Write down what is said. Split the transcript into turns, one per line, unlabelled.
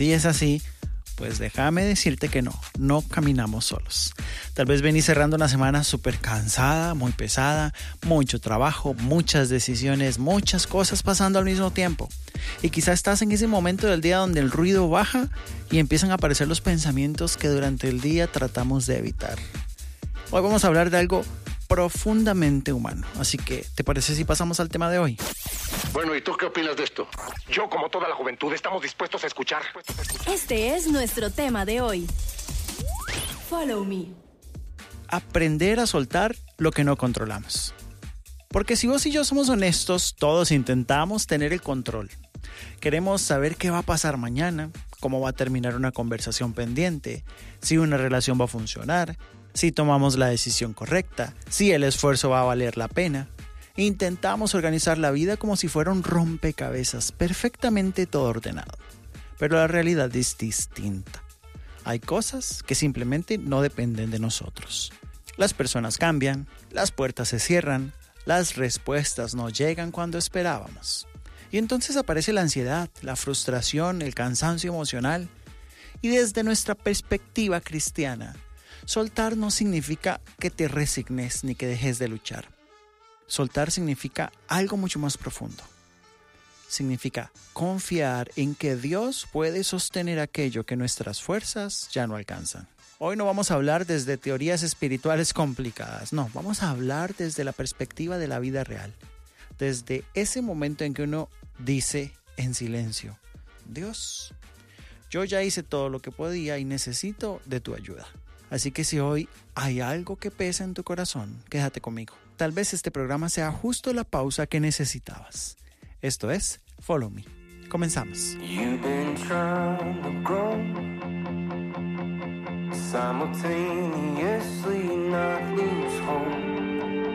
Si es así, pues déjame decirte que no caminamos solos. Tal vez venís cerrando una semana súper cansada, muy pesada, mucho trabajo, muchas decisiones, muchas cosas pasando al mismo tiempo. Y quizás estás en ese momento del día donde el ruido baja y empiezan a aparecer los pensamientos que durante el día tratamos de evitar. Hoy vamos a hablar de algo profundamente humano. Así que, ¿te parece si pasamos al tema de hoy?
Bueno, ¿y tú qué opinas de esto?
Yo, como toda la juventud, estamos dispuestos a escuchar.
Este es nuestro tema de hoy. Follow me.
Aprender a soltar lo que no controlamos. Porque si vos y yo somos honestos, todos intentamos tener el control. Queremos saber qué va a pasar mañana, cómo va a terminar una conversación pendiente, si una relación va a funcionar, si tomamos la decisión correcta, si el esfuerzo va a valer la pena. Intentamos organizar la vida como si fuera un rompecabezas, perfectamente todo ordenado. Pero la realidad es distinta. Hay cosas que simplemente no dependen de nosotros. Las personas cambian, las puertas se cierran, las respuestas no llegan cuando esperábamos. Y entonces aparece la ansiedad, la frustración, el cansancio emocional. Y desde nuestra perspectiva cristiana, soltar no significa que te resignes ni que dejes de luchar. Soltar significa algo mucho más profundo. Significa confiar en que Dios puede sostener aquello que nuestras fuerzas ya no alcanzan. Hoy no vamos a hablar desde teorías espirituales complicadas, no, vamos a hablar desde la perspectiva de la vida real. Desde ese momento en que uno dice en silencio, Dios, yo ya hice todo lo que podía y necesito de tu ayuda. Así que si hoy hay algo que pesa en tu corazón, quédate conmigo. Tal vez este programa sea justo la pausa que necesitabas. Esto es Follow Me. Comenzamos.
You've been trying to grow, simultaneously